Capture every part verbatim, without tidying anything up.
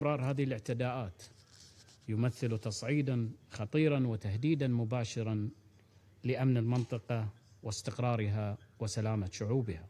استمرار هذه الاعتداءات يمثل تصعيدا خطيرا وتهديدا مباشرا لأمن المنطقة واستقرارها وسلامة شعوبها.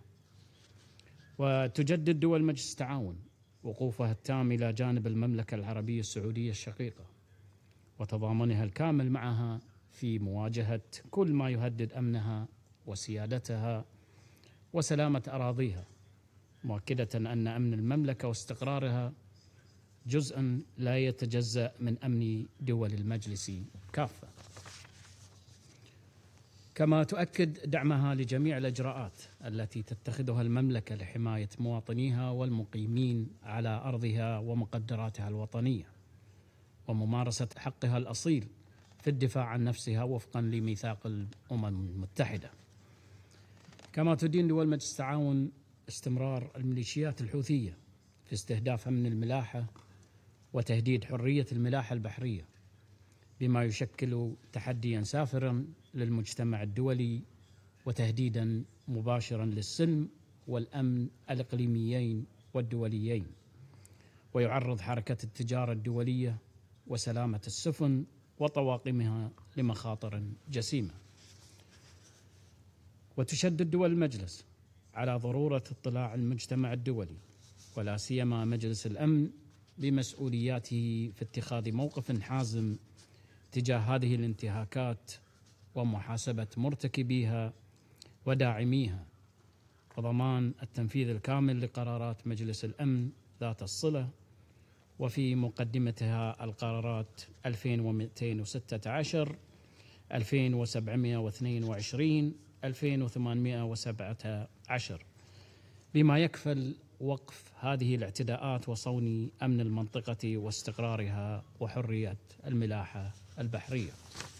وتجدد دول مجلس التعاون وقوفها التام إلى جانب المملكة العربية السعودية الشقيقة وتضامنها الكامل معها في مواجهة كل ما يهدد أمنها وسيادتها وسلامة أراضيها، مؤكدة أن أمن المملكة واستقرارها جزء لا يتجزأ من أمن دول المجلس كافة. كما تؤكد دعمها لجميع الإجراءات التي تتخذها المملكة لحماية مواطنيها والمقيمين على أرضها ومقدراتها الوطنية، وممارسة حقها الأصيل في الدفاع عن نفسها وفقا لميثاق الأمم المتحدة. كما تدين دول مجلس التعاون استمرار الميليشيات الحوثية في استهداف أمن الملاحة وتهديد حرية الملاحة البحرية، بما يشكل تحديا سافرا للمجتمع الدولي وتهديدا مباشرا للسلم والأمن الإقليميين والدوليين، ويعرض حركة التجارة الدولية وسلامة السفن وطواقمها لمخاطر جسيمة. وتشدد دول المجلس على ضرورة اطلاع المجتمع الدولي ولا سيما مجلس الأمن بمسؤولياته في اتخاذ موقف حازم تجاه هذه الانتهاكات ومحاسبة مرتكبيها وداعميها، وضمان التنفيذ الكامل لقرارات مجلس الأمن ذات الصلة، وفي مقدمتها القرارات ألفين ومئتين وستة عشر، ألفين وسبعمئة واثنين وعشرين، ألفين وثمانمئة وسبعة عشر، بما يكفل وقف هذه الاعتداءات وصون أمن المنطقة واستقرارها وحرية الملاحة البحرية.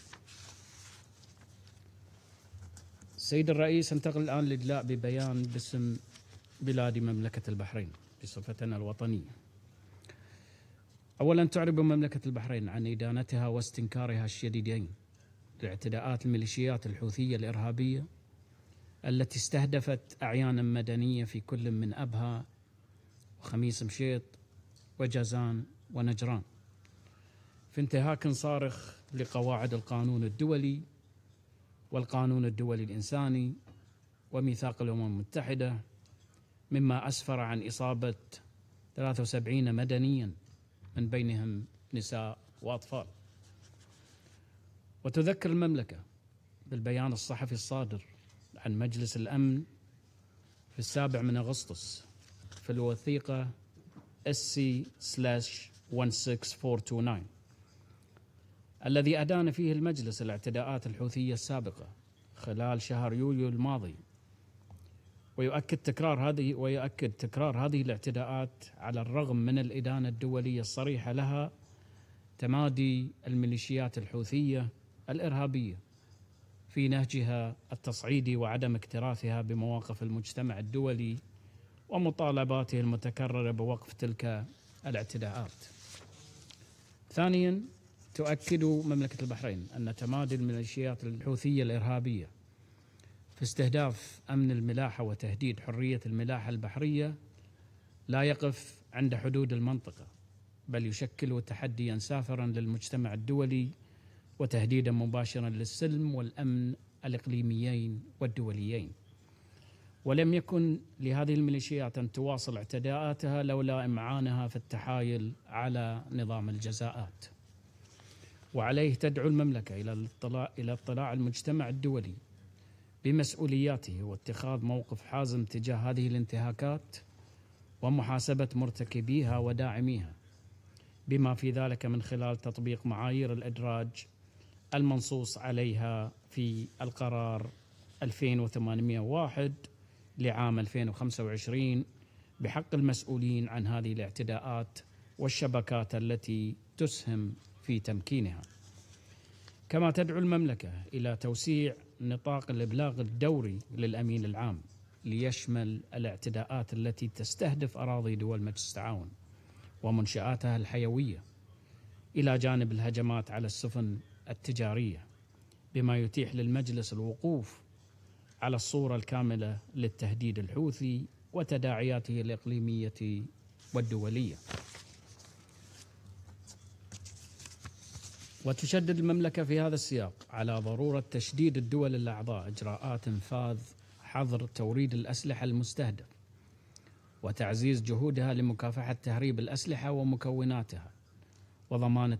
سيد الرئيس، انتقل الآن للإدلاء ببيان باسم بلاد مملكة البحرين بصفتنا الوطنية. أولا، تعرب مملكة البحرين عن إدانتها واستنكارها الشديدين لاعتداءات الميليشيات الحوثية الإرهابية التي استهدفت أعيانا مدنية في كل من أبها وخميس مشيط وجازان ونجران، في انتهاك صارخ لقواعد القانون الدولي والقانون الدولي الإنساني وميثاق الأمم المتحدة، مما أسفر عن إصابة ثلاثة وسبعين مدنيا من بينهم نساء وأطفال. وتذكر المملكة بالبيان الصحفي الصادر عن مجلس الأمن في السابع من أغسطس في الوثيقة إس سي واحد ستة أربعة اثنين تسعة، الذي أدان فيه المجلس الاعتداءات الحوثية السابقة خلال شهر يوليو الماضي، ويؤكد تكرار هذه ويؤكد تكرار هذه الاعتداءات على الرغم من الإدانة الدولية الصريحة لها، تمادي الميليشيات الحوثية الإرهابية في نهجها التصعيدي وعدم اكتراثها بمواقف المجتمع الدولي ومطالباته المتكررة بوقف تلك الاعتداءات. ثانيا، تؤكد مملكة البحرين أن تمادي الميليشيات الحوثية الإرهابية في استهداف أمن الملاحة وتهديد حرية الملاحة البحرية لا يقف عند حدود المنطقة، بل يشكل تحديا سافرا للمجتمع الدولي وتهديدا مباشرا للسلم والأمن الإقليميين والدوليين. ولم يكن لهذه الميليشيات أن تواصل اعتداءاتها لولا إمعانها في التحايل على نظام الجزاءات. وعليه تدعو المملكة إلى الاطلاع إلى اطلاع المجتمع الدولي بمسؤولياته واتخاذ موقف حازم تجاه هذه الانتهاكات ومحاسبة مرتكبيها وداعميها، بما في ذلك من خلال تطبيق معايير الإدراج المنصوص عليها في القرار ألفين وثمانمئة وواحد لعام ألفين وخمسة وعشرين بحق المسؤولين عن هذه الاعتداءات والشبكات التي تسهم في تمكينها. كما تدعو المملكة إلى توسيع نطاق الإبلاغ الدوري للأمين العام ليشمل الاعتداءات التي تستهدف أراضي دول مجلس التعاون ومنشآتها الحيوية، إلى جانب الهجمات على السفن التجارية، بما يتيح للمجلس الوقوف على الصورة الكاملة للتهديد الحوثي وتداعياته الإقليمية والدولية. وتشدد المملكة في هذا السياق على ضرورة تشديد الدول الأعضاء إجراءات إنفاذ حظر توريد الأسلحة المستهدف، وتعزيز جهودها لمكافحة تهريب الأسلحة ومكوناتها، وضمان